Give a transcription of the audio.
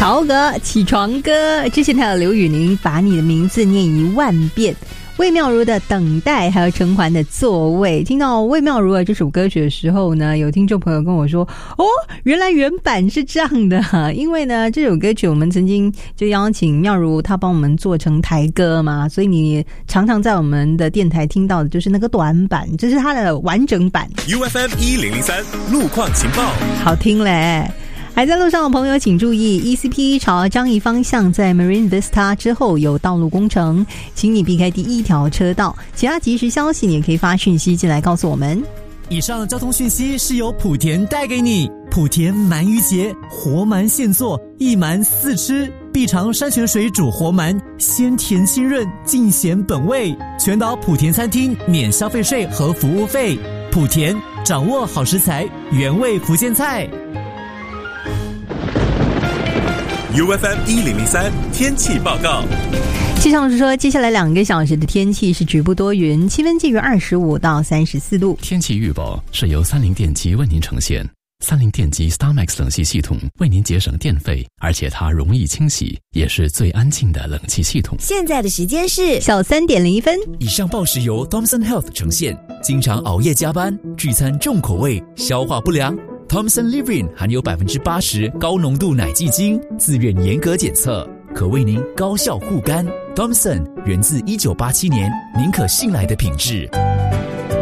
曹格起床歌，之前还有刘宇宁把你的名字念10000遍，魏妙如的等待，还有陈环的座位。听到魏妙如的这首歌曲的时候呢，有听众朋友跟我说，哦，原来原版是这样的因为呢这首歌曲我们曾经就邀请妙如她帮我们做成台歌嘛，所以你常常在我们的电台听到的就是那个短版，这是它的完整版。 UFM 1003路况情报， 好听嘞。还在路上的朋友请注意， ECP 朝樟宜方向在 Marine Vista 之后有道路工程，请你避开第一条车道。其他即时消息你也可以发讯息进来告诉我们。 以上交通讯息是由莆田带给你。莆田鳗鱼节，活鳗现做，一鳗4吃，必尝山泉水煮活鳗，鲜甜清润，尽显本味。全岛莆田餐厅免消费税和服务费。莆田掌握好食材，原味福建菜。 UFM 1003天气报告。 气象署说，接下来2个小时的天气是局部多云，气温介于25到34度。 天气预报是由三菱电机为您呈现。三菱电机 StarMax 冷气系统为您节省电费，而且它容易清洗，也是最安静的冷气系统。 现在的时间是小3点01分。 以上报时由 Thomson Health 呈现。经常熬夜加班，聚餐重口味，消化不良。Thomson Living 含有80%高浓度奶基精，自愿严格检测，可为您高效护肝。Thomson 源自1987年，您可信赖的品质。